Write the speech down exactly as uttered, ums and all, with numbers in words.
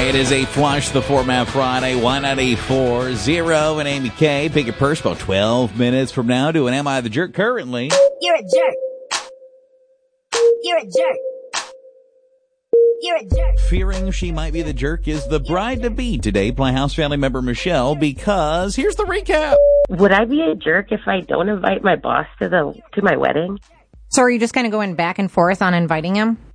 It is a Flush the Format Friday, one ninety-four zero and Amy K. Pick your purse about twelve minutes from now to an Am I the Jerk currently. You're a jerk. You're a jerk. You're a jerk. Fearing she might be the jerk is the bride-to-be today, Playhouse family member Michelle, because here's the recap. Would I be a jerk if I don't invite my boss to the to my wedding? So are you just kind of going back and forth on inviting him?